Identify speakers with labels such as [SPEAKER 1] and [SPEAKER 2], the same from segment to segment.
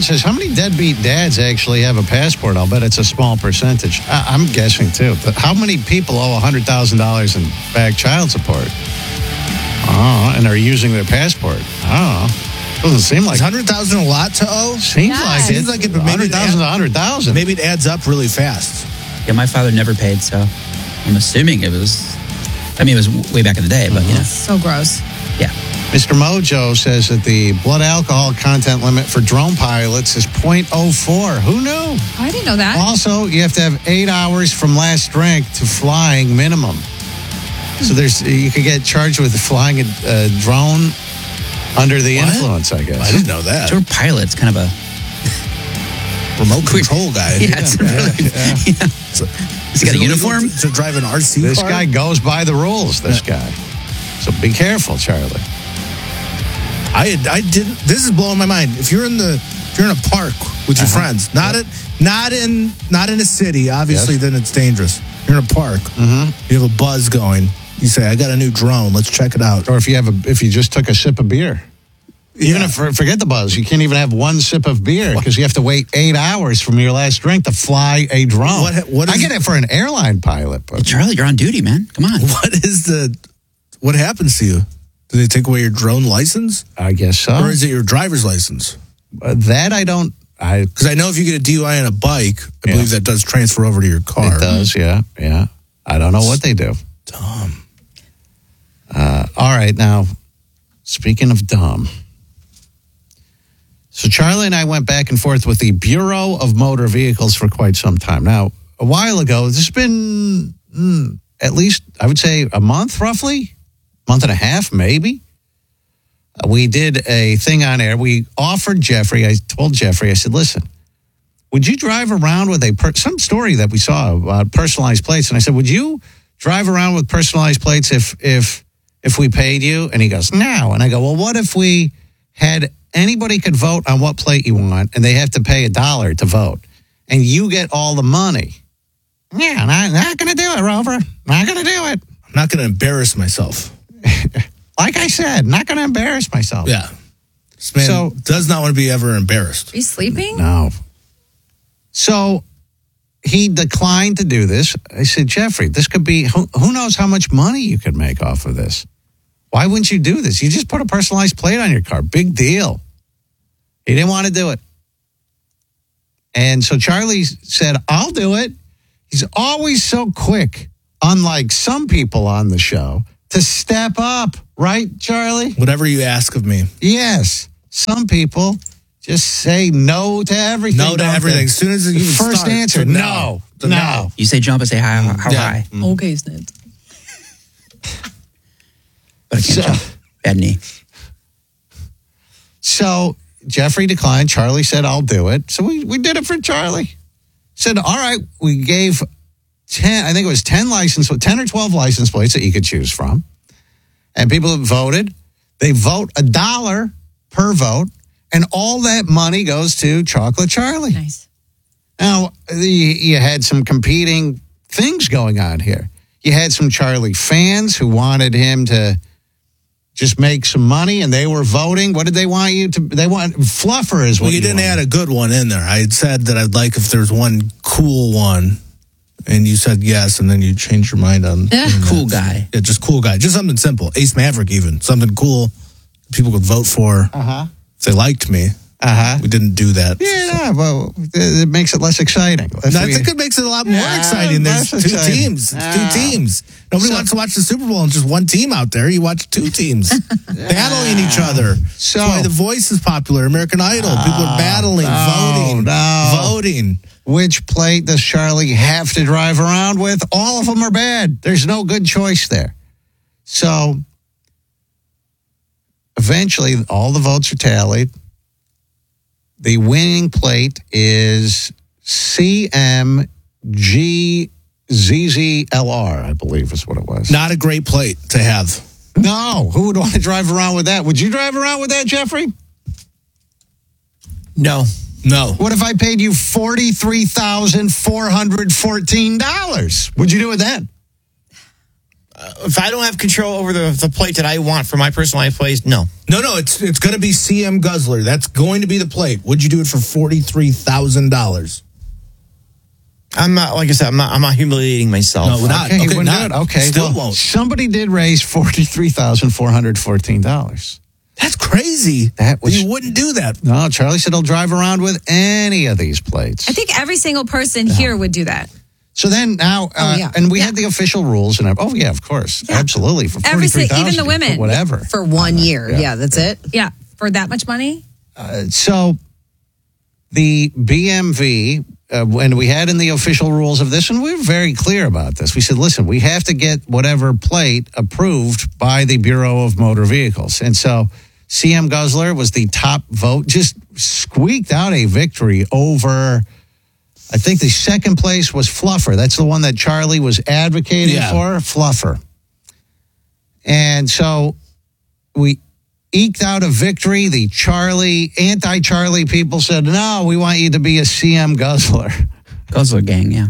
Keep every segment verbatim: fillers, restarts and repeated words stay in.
[SPEAKER 1] says, how many deadbeat dads actually have a passport? I'll bet it's a small percentage. I- I'm guessing, too. But how many people owe one hundred thousand dollars in back child support? Oh, and are using their passport? I don't know. Doesn't seem like
[SPEAKER 2] Is one hundred thousand dollars a lot to owe?
[SPEAKER 1] Seems
[SPEAKER 3] Yeah.
[SPEAKER 1] like
[SPEAKER 2] Seems
[SPEAKER 1] it.
[SPEAKER 2] like it, but
[SPEAKER 1] one
[SPEAKER 2] maybe
[SPEAKER 1] hundred thousand to one hundred thousand.
[SPEAKER 2] Maybe it adds up really fast.
[SPEAKER 4] Yeah, my father never paid, so I'm assuming it was. I mean, it was way back in the day, but you know,
[SPEAKER 3] So gross.
[SPEAKER 4] yeah.
[SPEAKER 1] Mister Mojo says that the blood alcohol content limit for drone pilots is point oh four. Who knew?
[SPEAKER 3] Oh, I didn't know that.
[SPEAKER 1] Also, you have to have eight hours from last drink to flying minimum. So there's you could get charged with flying a, a drone under the
[SPEAKER 2] What?
[SPEAKER 1] influence, I guess.
[SPEAKER 2] I didn't know that.
[SPEAKER 4] Tour pilot's kind of a
[SPEAKER 2] Remote control guy.
[SPEAKER 4] yeah. It's really, yeah. He's got a uniform.
[SPEAKER 2] to drive an R C
[SPEAKER 1] This
[SPEAKER 2] car?
[SPEAKER 1] guy goes by the rules, this guy. So be careful, Charlie.
[SPEAKER 2] I I didn't. This is blowing my mind. If you're in the if you're in a park with your
[SPEAKER 1] Uh-huh.
[SPEAKER 2] friends, not at not in not in a city, obviously,
[SPEAKER 1] Yes.
[SPEAKER 2] then it's dangerous. You're in a park.
[SPEAKER 1] Mm-hmm.
[SPEAKER 2] You have a buzz going. You say, "I got a new drone. Let's check it out."
[SPEAKER 1] Or if you have a if you just took a sip of beer. Even
[SPEAKER 2] Yeah.
[SPEAKER 1] if forget the buzz, you can't even have one sip of beer because you have to wait eight hours from your last drink to fly a drone.
[SPEAKER 2] What- what
[SPEAKER 1] I
[SPEAKER 2] is-
[SPEAKER 1] get it for an airline pilot, but
[SPEAKER 4] Charlie, you're on duty, man. Come on.
[SPEAKER 2] What is the? What happens to you? Do they take away your drone license,
[SPEAKER 1] I guess so.
[SPEAKER 2] or is it your driver's license?
[SPEAKER 1] Uh, that I don't. I
[SPEAKER 2] Because I know if you get a D U I on a bike, I
[SPEAKER 1] Yeah.
[SPEAKER 2] believe that does transfer over to your car.
[SPEAKER 1] it does, yeah, yeah. I don't know what they do.
[SPEAKER 2] Dumb.
[SPEAKER 1] Uh, all right, now speaking of dumb, so Charlie and I went back and forth with the Bureau of Motor Vehicles for quite some time. Now, a while ago, this has been mm, at least I would say a month, roughly, month and a half, maybe. Uh, we did a thing on air. We offered Jeffrey. I told Jeffrey, I said, "Listen, would you drive around with a per- some story that we saw about personalized plates?" And I said, "Would you drive around with personalized plates if if if we paid you?" And he goes, "No." And I go, "Well, what if we had anybody could vote on what plate you want, and they have to pay a dollar to vote, and you get all the money?" Yeah, not, not going to do it, Rover. Not going to do it.
[SPEAKER 2] I'm not going to embarrass myself.
[SPEAKER 1] Like I said, not going to embarrass myself.
[SPEAKER 2] Yeah. This man
[SPEAKER 1] So-
[SPEAKER 2] does not want to be ever embarrassed.
[SPEAKER 3] Are you sleeping?
[SPEAKER 1] No. So he declined to do this. I said, Jeffrey, this could be, who, who knows how much money you could make off of this? Why wouldn't you do this? You just put a personalized plate on your car. Big deal. He didn't want to do it. And so Charlie said, I'll do it. He's always so quick, unlike some people on the show, to step up. Right, Charlie?
[SPEAKER 2] Whatever you ask of me.
[SPEAKER 1] Yes. Some people just say no to everything.
[SPEAKER 2] No to
[SPEAKER 1] don't
[SPEAKER 2] everything.
[SPEAKER 1] they?
[SPEAKER 2] As soon as you even
[SPEAKER 1] First
[SPEAKER 2] start,
[SPEAKER 1] answer,
[SPEAKER 2] to
[SPEAKER 1] no.
[SPEAKER 2] To
[SPEAKER 1] No.
[SPEAKER 4] You say jump, I say how, how
[SPEAKER 2] Yeah.
[SPEAKER 4] high.
[SPEAKER 3] Okay, Snid.
[SPEAKER 4] But I can't
[SPEAKER 1] So-
[SPEAKER 4] jump. Bad knee.
[SPEAKER 1] So Jeffrey declined. Charlie said, I'll do it. So we, we did it for Charlie. Said, all right, we gave ten, I think it was ten license, ten or twelve license plates that you could choose from. And people voted. They vote a dollar per vote. And all that money goes to Chocolate Charlie.
[SPEAKER 3] Nice.
[SPEAKER 1] Now, you, you had some competing things going on here. You had some Charlie fans who wanted him to just make some money, and they were voting. What did they want you to? They want fluffer is what
[SPEAKER 2] Well, you didn't
[SPEAKER 1] wanted.
[SPEAKER 2] add a good one in there. I had said that I'd like if there's one cool one, and you said yes, and then you changed your mind on
[SPEAKER 3] Yeah.
[SPEAKER 2] on
[SPEAKER 4] Cool
[SPEAKER 2] that.
[SPEAKER 4] guy.
[SPEAKER 2] Yeah, just cool guy. Just something simple. Ace Maverick, even something cool. People could vote for
[SPEAKER 1] Uh huh.
[SPEAKER 2] if they liked me.
[SPEAKER 1] Uh huh.
[SPEAKER 2] We didn't do that.
[SPEAKER 1] Yeah, well, it makes it less exciting. If
[SPEAKER 2] I
[SPEAKER 1] we-
[SPEAKER 2] think it makes it a lot more
[SPEAKER 1] Yeah,
[SPEAKER 2] exciting. There's
[SPEAKER 1] less
[SPEAKER 2] two
[SPEAKER 1] exciting.
[SPEAKER 2] teams. It's
[SPEAKER 1] Yeah.
[SPEAKER 2] two teams. Nobody
[SPEAKER 1] So-
[SPEAKER 2] wants to watch the Super Bowl and just one team out there. You watch two teams battling each other.
[SPEAKER 1] So-
[SPEAKER 2] That's why The Voice is popular. American Idol. People are battling,
[SPEAKER 1] no,
[SPEAKER 2] voting,
[SPEAKER 1] no.
[SPEAKER 2] voting.
[SPEAKER 1] Which plate does Charlie have to drive around with? All of them are bad. There's no good choice there. So eventually, all the votes are tallied. The winning plate is C M G Z Z L R, I believe is what it was.
[SPEAKER 2] Not a great plate to have.
[SPEAKER 1] No, who would want to drive around with that? Would you drive around with that, Jeffrey?
[SPEAKER 4] No.
[SPEAKER 2] No.
[SPEAKER 1] What if I paid you forty-three thousand four hundred fourteen dollars? Would you do it then?
[SPEAKER 5] if I don't have control over the, the plate that I want for my personalized plays, no.
[SPEAKER 2] No, no, it's it's going to be C M Guzzler. That's going to be the plate. Would you do it for forty-three thousand dollars?
[SPEAKER 5] I'm not, like I said, I'm not, I'm not humiliating myself.
[SPEAKER 2] No, we're not.
[SPEAKER 1] Okay,
[SPEAKER 2] Okay,
[SPEAKER 1] we're
[SPEAKER 2] not.
[SPEAKER 1] not. Okay,
[SPEAKER 2] Still
[SPEAKER 1] well,
[SPEAKER 2] won't.
[SPEAKER 1] somebody did raise forty-three thousand four hundred fourteen dollars.
[SPEAKER 2] That's crazy.
[SPEAKER 1] That was-
[SPEAKER 2] You wouldn't do that.
[SPEAKER 1] No, Charlie said he'll drive around with any of these plates.
[SPEAKER 3] I think every single person here would do that.
[SPEAKER 1] So then now, uh,
[SPEAKER 3] Oh, yeah.
[SPEAKER 1] and we
[SPEAKER 3] Yeah.
[SPEAKER 1] had the official rules, and oh yeah, of course,
[SPEAKER 3] Yeah.
[SPEAKER 1] absolutely for
[SPEAKER 3] Every
[SPEAKER 1] forty-three
[SPEAKER 3] si-
[SPEAKER 1] thousand,
[SPEAKER 3] even the women.
[SPEAKER 1] whatever.
[SPEAKER 6] For one year.
[SPEAKER 1] Yeah.
[SPEAKER 6] Yeah, that's it.
[SPEAKER 3] Yeah, for that much money.
[SPEAKER 1] Uh, so the B M V, uh, when we had in the official rules of this, and we were very clear about this. We said, listen, we have to get whatever plate approved by the Bureau of Motor Vehicles, and so C M Guzzler was the top vote, just squeaked out a victory over. I think the second place was Fluffer. That's the one that Charlie was advocating
[SPEAKER 2] Yeah.
[SPEAKER 1] for, Fluffer. And so we eked out a victory. The Charlie, anti-Charlie people said, no, we want you to be a C M Guzzler.
[SPEAKER 4] Guzzler gang, yeah.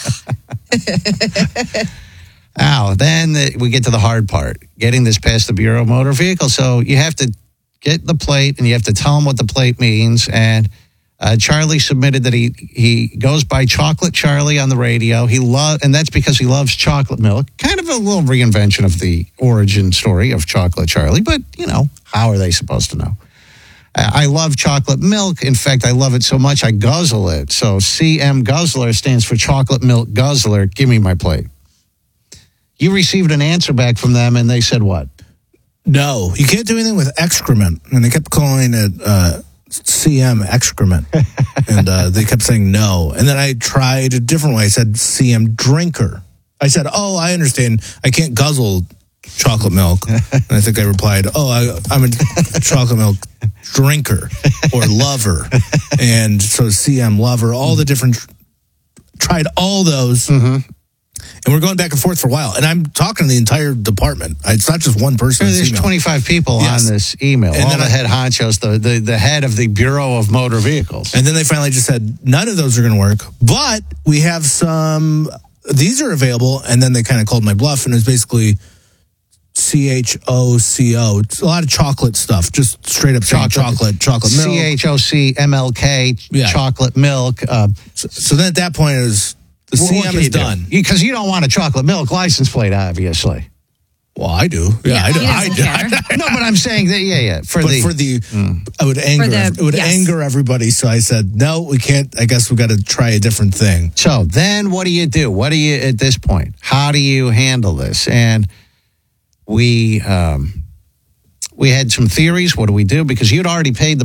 [SPEAKER 1] Now, then the, we get to the hard part, getting this past the Bureau of Motor Vehicles. So you have to get the plate and you have to tell them what the plate means. And uh, Charlie submitted that he, he goes by Chocolate Charlie on the radio. He lo- And that's because he loves chocolate milk. Kind of a little reinvention of the origin story of Chocolate Charlie. But, you know, how are they supposed to know? I love chocolate milk. In fact, I love it so much I guzzle it. So C M Guzzler stands for Chocolate Milk Guzzler. Give me my plate. You received an answer back from them, and they said what?
[SPEAKER 2] No, you can't do anything with excrement. And they kept calling it uh, C M excrement. and uh, they kept saying no. And then I tried a different way. I said C M drinker. I said, oh, I understand. I can't guzzle chocolate milk. And I think I replied, oh, I, I'm a chocolate milk drinker or lover. And so C M lover, all the different, tried all those.
[SPEAKER 1] Mm-hmm.
[SPEAKER 2] And we're going back and forth for a while. And I'm talking to the entire department. It's not just one person.
[SPEAKER 1] There's twenty-five people
[SPEAKER 2] Yes.
[SPEAKER 1] on this email.
[SPEAKER 2] And
[SPEAKER 1] all
[SPEAKER 2] then
[SPEAKER 1] the
[SPEAKER 2] I-
[SPEAKER 1] head honchos, the, the, the head of the Bureau of Motor Vehicles.
[SPEAKER 2] And then they finally just said, none of those are going to work. But we have some, these are available. And then they kind of called my bluff. And it was basically C H O C O. It's a lot of chocolate stuff. Just straight up saying chocolate, chocolate milk.
[SPEAKER 1] C H O C M L K,
[SPEAKER 2] Yeah.
[SPEAKER 1] chocolate milk. Uh,
[SPEAKER 2] So, so then at that point, it was, the C M is done.
[SPEAKER 1] Because you don't want a chocolate milk license plate, obviously.
[SPEAKER 2] Well, I do. Yeah,
[SPEAKER 3] Yeah,
[SPEAKER 2] I do.
[SPEAKER 3] he
[SPEAKER 2] I
[SPEAKER 3] doesn't
[SPEAKER 2] do.
[SPEAKER 3] care.
[SPEAKER 1] No, but I'm saying that, yeah, yeah. For
[SPEAKER 2] But
[SPEAKER 1] the,
[SPEAKER 2] for the, I would anger,
[SPEAKER 3] the-
[SPEAKER 2] it would
[SPEAKER 3] yes.
[SPEAKER 2] anger everybody. So I said, no, we can't. I guess we got to try a different thing.
[SPEAKER 1] So then what do you do? What do you, at this point, how do you handle this? And we, um, we had some theories. What do we do? Because you'd already paid the